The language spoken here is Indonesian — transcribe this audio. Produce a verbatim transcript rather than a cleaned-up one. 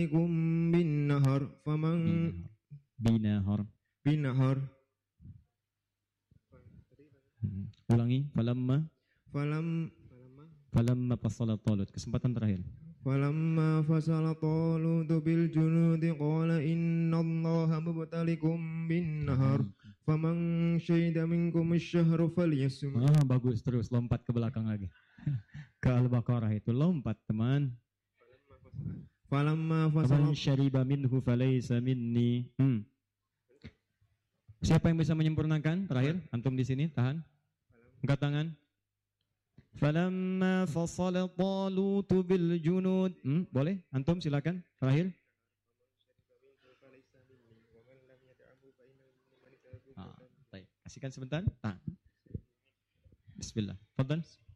مبتليكم بالنهر فمن binahar بالنهر hmm. Ulangi falamma falam falamma fasala Talut, kesempatan terakhir. falamma fasala Talutu bil junudi qala innallaha mubtalikum bin nahar faman syahida minkum asy-syahra falyasum. Ah, bagus, terus lompat ke belakang lagi. Ke Al-Baqarah itu lompat, teman. Falamma fasala faman syariba minhu falaysa minni. Hmm. Siapa yang bisa menyempurnakan? Terakhir, antum di sini, tahan. Angkat tangan. Falamma fasala Talutu bil junud. Hmm, boleh? Antum silakan. Terakhir. Ah, baik. Kasihkan sebentar. Tahan. Bismillah. Fadlan.